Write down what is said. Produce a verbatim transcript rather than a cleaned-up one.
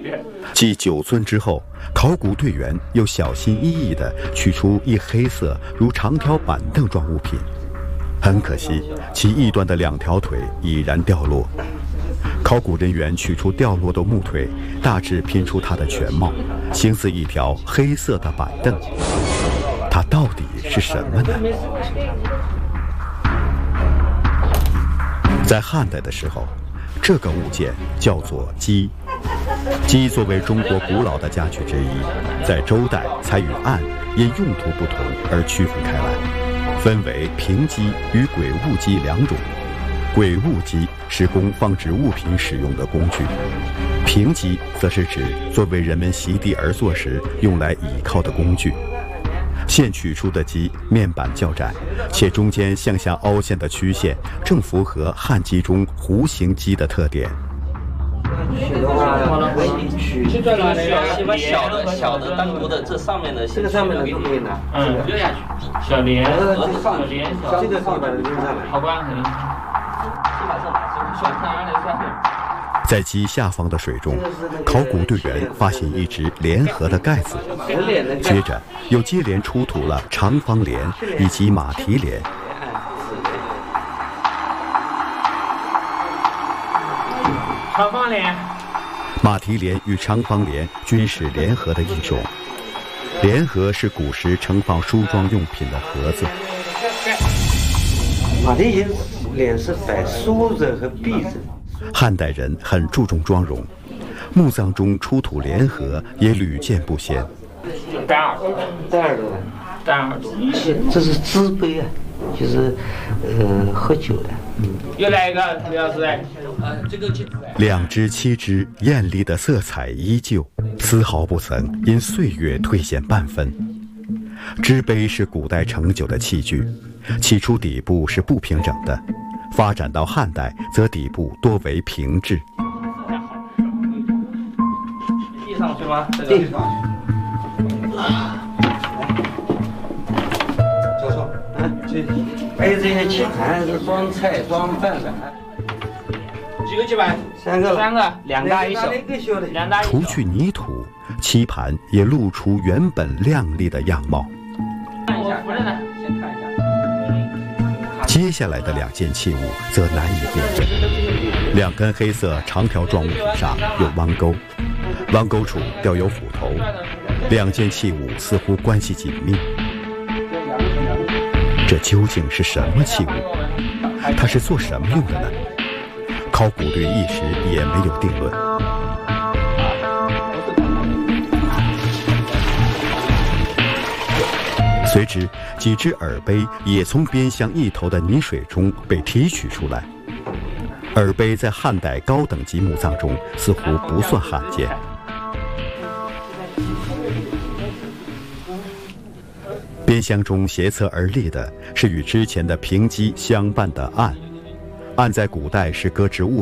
继九尊之后，考古队员又小心翼翼地取出一黑色如长条板凳状物品，很可惜，其一端的两条腿已然掉落。考古人员取出掉落的木腿，大致拼出它的全貌，形似一条黑色的板凳。它到底是什么呢？在汉代的时候，这个物件叫做鸡。鸡作为中国古老的家具之一，在周代才与案因用途不同而区分开来，分为平鸡与鬼物鸡两种。鬼物鸡是供放置物品使用的工具，平鸡则是指作为人们席地而坐时用来倚靠的工具。现取出的鸡面板较窄，且中间向下凹陷的曲线正符合汉鸡中弧形鸡的特点。 取的话可以取这个小把小的小的单独的这上面的这个上面的都可以拿，嗯，留下去。小连和小连，这个可以把它拎上来。好吧，可以。 在鸡下方的水中，考古队员发现一只莲盒的盖子，接着又接连出土了长方莲以及马蹄莲。 长方莲、 马蹄莲与长方莲均是莲盒的一种。莲盒是古时盛放梳妆用品的盒子。 马蹄莲是摆梳子和篦子。 汉代人很注重妆容，墓葬中出土莲盒也屡见不鲜。 戴耳朵， 戴耳朵， 戴耳朵。 这是资杯啊，就是呃喝酒的。 嗯。又来一个，刘老师。呃，这个两只七只艳丽的色彩依旧，丝毫不曾因岁月褪显半分。支杯是古代盛酒的器具，起初底部是不平整的。发展到汉代，则底部多为平置。 递上去吗？递上去。教授，嗯，这还有这些棋盘是装菜装饭的。 几个棋盘？ 三个， 三个，两大一小。两大一小。 除去泥土，棋盘也露出原本亮丽的样貌。 看一下，不是呢，先看一下。 接下来的两件器物则难以辨认，两根黑色长条状物体上有弯钩，弯钩处雕有斧头，两件器物似乎关系紧密。这究竟是什么器物？它是做什么用的呢？考古队一时也没有定论。随之，几只耳杯也从边厢一头的泥水中被提取出来。耳杯在汉代高等级墓葬中似乎不算罕见。边厢中斜侧而立的是与之前的平基相伴的案，案在古代是搁置物